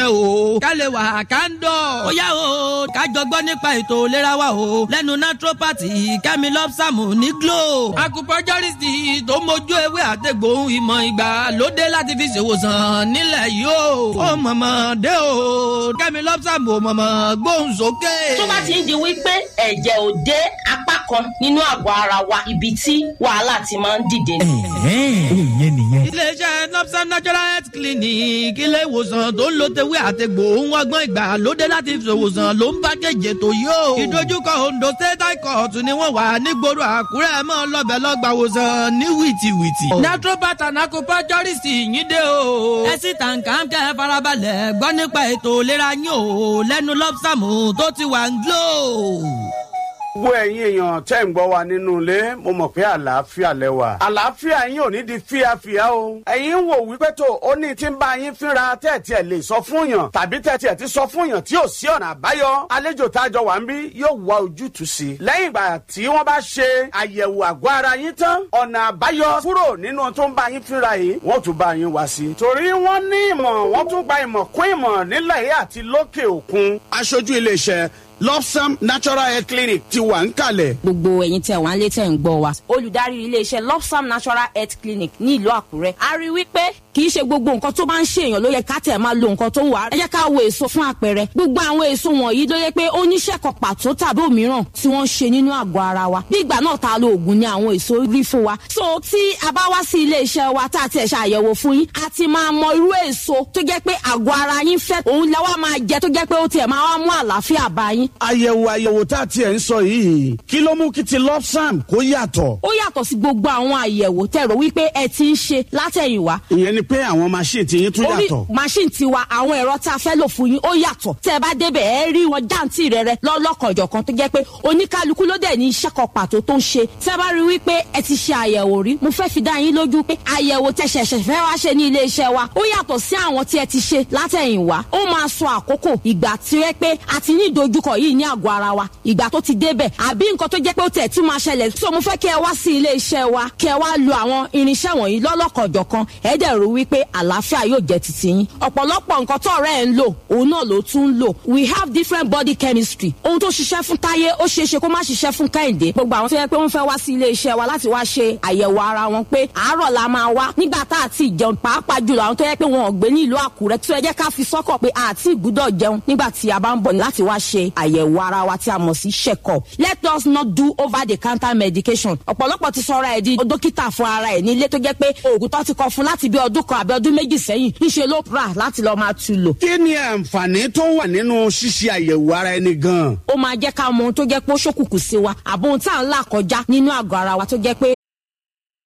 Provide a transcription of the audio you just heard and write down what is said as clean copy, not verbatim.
kẹ́ o ká lè wà kándọ̀. ó yá o ká jọ gbọ́ nípa ètò ìlera wa o lẹ́nu naturopathy Kẹ́mi Lọ́psàmù ní Glo. acupuncturist tó mójú ewé àtẹ̀gbò ìmọ̀ ìgbàlódé láti fi ṣèwòsàn nílẹ̀ yìí o. ó mọ̀mọ́ dé o Kẹ́mi Lọ́psàmù mọ̀mọ́ gbóhùn sókè. tó bá ti ń di wípé ẹ̀jẹ̀ ò dé apá kan nínú àgọ́ ara wa ibi tí wàhálà ti máa ń dìde. ìyẹn nìyẹn. iléeṣẹ́ Lọ́psàm Natural Health Clinic ilé ìwòsàn tó ń lo tewé àtẹ̀gbò ń wọ́gbọ́n ìgbàlódé láti fi ṣèwòsàn ló ń bá kéje tó yó. ìdojúkọ Ondo State High Court ni wọ́n wà nígboro Àkúrẹ́ mọ́ lọ́bẹ̀ lọ́gbàwòsàn ní wìtìwìtì. naturopath and acupuncturist yín dé o. ẹ sì tàǹkà kẹ́ farabalẹ̀ gbọ́ nípa ètò ìlera yín o lẹ́nu Lọ́psàmù tó ti wà ń Glo. gbogbo ẹ̀yin èèyàn tẹ́ ń gbọ́ wa nínú ilé mo mọ̀ pé àlàáfíà lẹ́wà. àlàáfíà yín ò ní di fíafíà o. ẹ̀yin ń wò wípé tó ó ní tí ń bá yín fínra tẹ́ẹ̀tì ẹ̀ lè sọ fún yàn tàbí tẹ́ẹ̀tì ẹ̀ ti sọ fún yàn tí ò sí ọ̀nà àbáyọ. àlejò tá a jọ wà ń bí yóò wá ojútùú sí i. lẹ́yìn ìgbà tí wọ́n bá ṣe àyẹ̀wò àgọ́ ara yín tán ọ̀nà àbáyọ kúrò nínú tó ń bá yín fínra yìí wọ́n tún bá yín wá sí i. torí wọ́n ní ìmọ̀ wọ́n tún gba ìmọ̀ kún ìmọ̀ nílẹ̀ yìí àti lókè òkun. aṣojú iléeṣẹ́ Lọ́psàm Natural Health Clinic ti wà ń kalẹ̀. gbogbo ẹ̀yin tẹ́ wà ń lé tẹ́ ń gbọ́ wa. olùdarí iléeṣẹ́ Lọ́psàm Natural Health Clinic ní ìlú Àkúrẹ́. a rí wípé kì í ṣe gbogbo nǹkan tó bá ń ṣe èèyàn ló yẹ ká tẹ̀ máa lo nǹkan tó ń wà. ẹ jẹ́ ká wo èso fún àpẹẹrẹ. gbogbo àwọn èso wọ̀nyí ló yẹ pé ó níṣẹ́ kan pàtó tàbí òmíràn tí wọ́n ń ṣe nínú àgọ́ ara wa. bí ìgbà náà ta lo oògùn ni àwọn èso rí fún wa. so tí a bá wá sí iléeṣẹ́ wa tá a tiẹ̀ ṣàyẹ̀wò fún yín a ti máa mọ irú èso tó jẹ́ pé àgọ́ ara yín fẹ́ òun lẹ wá máa jẹ tó jẹ́ pé ó tiẹ̀ máa wá mú àlàáfíà bá yín. àyẹ̀wò tá a tiẹ̀ ń sọ yìí kí ló mú kí ti Lọ́psàm kó yàtọ̀. ó yàtọ̀ sí gbogbo àwọn àyẹ̀wò tẹ̀rọ wípé ẹ ti ń ṣe látẹ̀yìnwá. ìyẹn ni pé àwọn machine ti yín tún yàtọ̀. machine tiwa àwọn ẹ̀rọ tá a fẹ́ lò fún yín ó yàtọ̀. tẹ́ ẹ bá débẹ̀ ẹ rí wọn jáǹtì rẹ̀ lọ́lọ́kanjọ̀kan tó jẹ́ pé oníkálukú ló dẹ̀ ní iṣẹ́ kan pàtó tó ń ṣe. tẹ́ ẹ bá rí wípé ẹ ti ṣe àyẹ̀wò rí mo fẹ́ fi dá yín lójú pé àyẹ̀wò tẹ́ ṣẹ̀ṣẹ̀ fẹ́ wá ṣe ní ilé iṣẹ́ wa ó yàtọ̀ sí àwọn tí ẹ ti ṣe látẹ̀yìnwá. ó máa sọ àkókò ìgbà tí ó yẹ pé a ti ní ìdojúkọ yìí ní àgọ́ ara wa ìgbà tó ti débẹ̀ àbí nǹkan tó jẹ́ pé ó tẹ̀ tún máa ṣẹlẹ̀. so mo fẹ́ kí ẹ wá sí ilé iṣẹ́ wa kí ẹ wá lo àwọn irinṣẹ́ wọ̀nyí lọ́lọ́kanjọ̀kan ẹ dẹ̀ rò wípé àlàáfíà yóò jẹ́ titi yín. ọ̀pọ̀lọpọ̀ nǹkan tó ọ̀rẹ́ ẹ̀ ń lò òun náà ló tún ń lò. we have different body chemistry. ohun tó ṣiṣẹ́ fún Táyé ó ṣeé ṣe kó má ṣiṣẹ́ fún Kẹ́hìndé. gbogbo àwọn tó yẹ pé wọ́n fẹ́ wá sí ilé iṣẹ́ wa láti wá ṣe àyẹ̀wò ara wọn pé àárọ̀ la máa wá nígbà tá àti ìjẹun pàápàá jùlọ àwọn tó yẹ pé wọn ò gbé ní ìlú Àkúrẹ́ tó yẹ jẹ́ ká fi sọ́kọ̀ pé àti ìgbúdọ̀ jẹun nígbà tí a bá ń bọ̀ láti wá ṣe àyẹ̀wò ara wa tí a mọ̀ sí check-up. let us not do over the counter medication. ọ̀pọ̀lọpọ̀ ti sọ̀rọ̀ ẹ̀ di dókítà fún ara ẹ̀ nílé tó jẹ́ pé oògùn tó ti kọ fún láti bí ọdún kan àbí ọdún méjì sẹ́yìn níṣẹ́ ló rà láti lọ́ọ́ máa tu lò. kí ni àǹfààní tó wà nínú ṣíṣe àyẹ̀wò ara ẹni gan-an? ó máa jẹ́ ká mọ ohun tó jẹ́ pé ó ṣókùnkùn sí wa àbó ohun tá à ń là kọjá nínú àgọ́ ara wa tó jẹ́ pé